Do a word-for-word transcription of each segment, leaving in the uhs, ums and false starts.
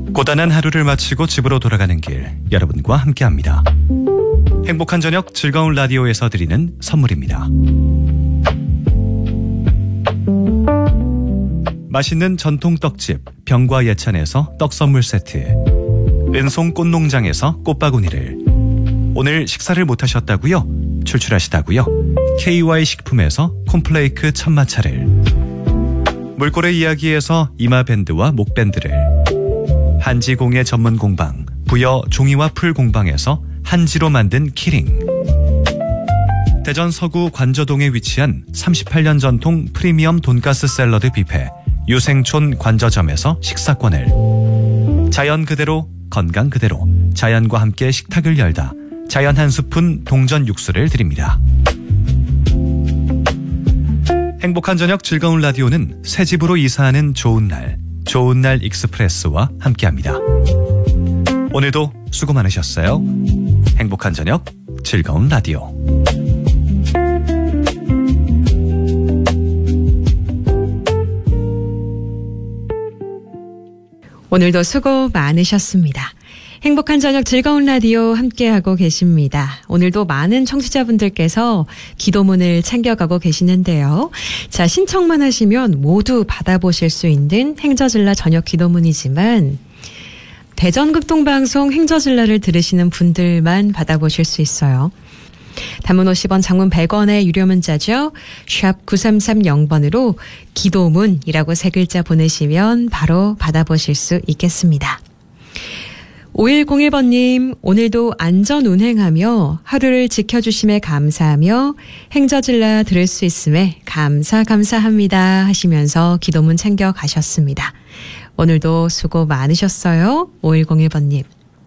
고단한 하루를 마치고 집으로 돌아가는 길, 여러분과 함께합니다. 행복한 저녁 즐거운 라디오에서 드리는 선물입니다. 맛있는 전통 떡집 병과 예찬에서 떡 선물 세트, 은송 꽃농장에서 꽃바구니를, 오늘 식사를 못하셨다고요? 출출하시다고요? 케이와이 식품에서 콤플레이크 천마차를, 물고래 이야기에서 이마밴드와 목밴드를, 한지공예 전문 공방 부여 종이와 풀 공방에서 한지로 만든 키링, 대전 서구 관저동에 위치한 삼십팔 년 전통 프리미엄 돈가스 샐러드 뷔페 유생촌 관저점에서 식사권을, 자연 그대로 건강 그대로 자연과 함께 식탁을 열다 자연 한 스푼 동전 육수를 드립니다. 행복한 저녁 즐거운 라디오는 새 집으로 이사하는 좋은 날, 좋은 날 익스프레스와 함께합니다. 오늘도 수고 많으셨어요. 행복한 저녁 즐거운 라디오. 오늘도 수고 많으셨습니다. 행복한 저녁 즐거운 라디오 함께하고 계십니다. 오늘도 많은 청취자분들께서 기도문을 챙겨가고 계시는데요. 자, 신청만 하시면 모두 받아보실 수 있는 행저질라 저녁 기도문이지만 대전극동방송 행저질라를 들으시는 분들만 받아보실 수 있어요. 단문 오십 원, 장문 백 원의 유료 문자죠. 샵 구삼삼공 번으로 기도문이라고 세 글자 보내시면 바로 받아보실 수 있겠습니다. 오일공일 번님, 오늘도 안전 운행하며 하루를 지켜주심에 감사하며 행저질라 들을 수 있음에 감사 감사합니다 하시면서 기도문 챙겨 가셨습니다. 오늘도 수고 많으셨어요. 오일공일 번님.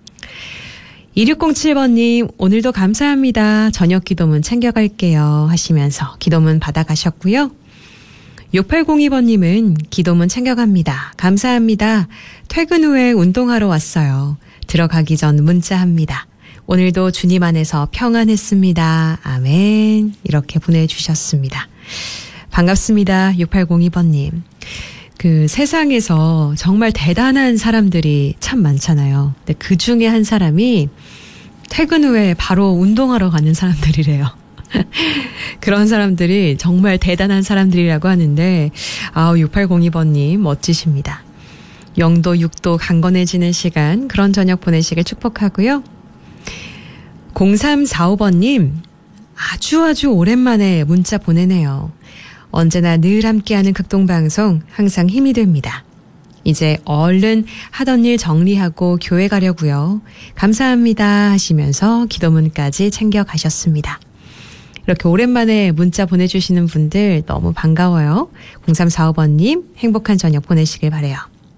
이육공칠 번님, 오늘도 감사합니다. 저녁 기도문 챙겨갈게요 하시면서 기도문 받아가셨고요. 육팔공이 번님은 기도문 챙겨갑니다. 감사합니다. 퇴근 후에 운동하러 왔어요. 들어가기 전 문자합니다. 오늘도 주님 안에서 평안했습니다. 아멘. 이렇게 보내주셨습니다. 반갑습니다. 육팔공이 번님. 그 세상에서 정말 대단한 사람들이 참 많잖아요. 근데 그 중에 한 사람이 퇴근 후에 바로 운동하러 가는 사람들이래요. 그런 사람들이 정말 대단한 사람들이라고 하는데, 아우, 육팔공이 번님 멋지십니다. 영도, 육도 강건해지는 시간, 그런 저녁 보내시길 축복하고요. 공삼사오 번님, 아주 아주 오랜만에 문자 보내네요. 언제나 늘 함께하는 극동방송 항상 힘이 됩니다. 이제 얼른 하던 일 정리하고 교회 가려고요. 감사합니다 하시면서 기도문까지 챙겨가셨습니다. 이렇게 오랜만에 문자 보내주시는 분들 너무 반가워요. 공삼사오 번님 행복한 저녁 보내시길 바라요.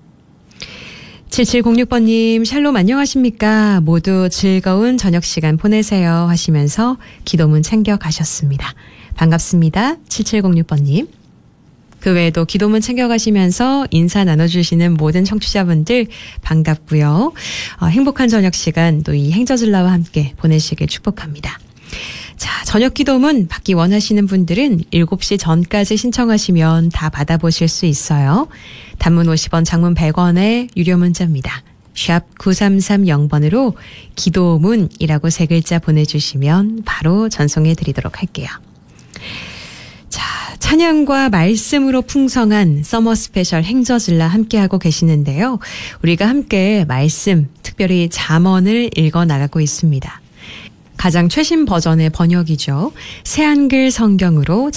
칠칠공육 번님 샬롬 안녕하십니까. 모두 즐거운 저녁 시간 보내세요 하시면서 기도문 챙겨가셨습니다. 반갑습니다. 칠칠공육 번님. 그 외에도 기도문 챙겨가시면서 인사 나눠주시는 모든 청취자분들 반갑고요. 어, 행복한 저녁 시간 또 이 행저질라와 함께 보내시길 축복합니다. 자, 저녁 기도문 받기 원하시는 분들은 일곱 시 전까지 신청하시면 다 받아보실 수 있어요. 단문 오십 원, 장문 백 원의 유료 문자입니다. 샵 구삼삼공 번으로 기도문이라고 세 글자 보내주시면 바로 전송해드리도록 할게요. 자, 찬양과 말씀으로 풍성한 서머 스페셜 행저질라 함께하고 계시는데요. 우리가 함께 말씀, 특별히 잠언을 읽어 나가고 있습니다. 가장 최신 버전의 번역이죠. 새한글 성경으로